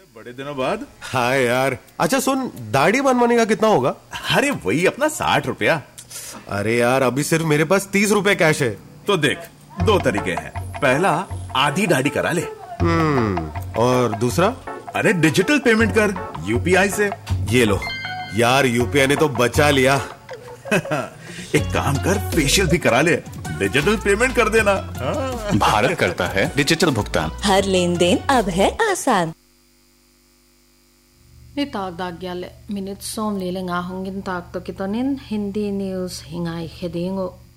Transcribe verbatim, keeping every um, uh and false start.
बड़े दिनों बाद। हाँ यार। अच्छा सुन, दाढ़ी बनवाने का कितना होगा? अरे वही अपना साठ रुपया। अरे यार अभी सिर्फ मेरे पास तीस रुपए कैश है। तो देख, दो तरीके हैं। पहला, आधी दाढ़ी करा ले। हम्म और दूसरा? अरे डिजिटल पेमेंट कर यूपीआई से। ये लो यार, यूपीआई ने तो बचा लिया। एक काम कर, फेशियल भी करा ले, डिजिटल पेमेंट कर देना। भारत करता है डिजिटल भुगतान। हर लेन देन अब है आसान। Ni tag dagyal minute som lele nga hongin tak to kitonin hindi news hingai hedingo